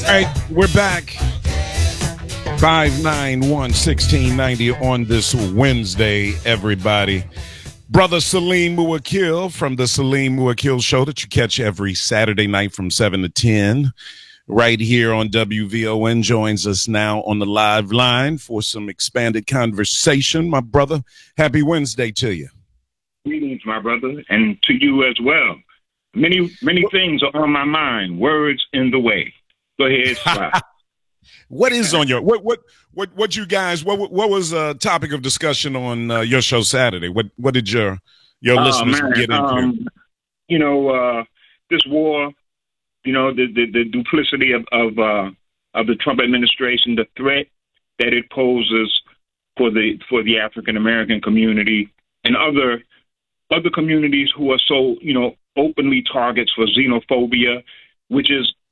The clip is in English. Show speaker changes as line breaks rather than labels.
All right, we're back. 591-1690 on this Wednesday, everybody. Brother Salim Muakil from the Salim Muakil Show that you catch every Saturday night from 7 to 10 right here on WVON joins us now on the live line for some expanded conversation. My brother, happy Wednesday to you.
Greetings, my brother, and to you as well. Many things are on my mind. Words in the way. Go ahead, Scott.
What is on your what you guys what was a topic of discussion on your show Saturday? What did your listeners get into?
This war, the duplicity of the Trump administration, the threat that it poses for the African American community and other communities who are so openly targets for xenophobia, which is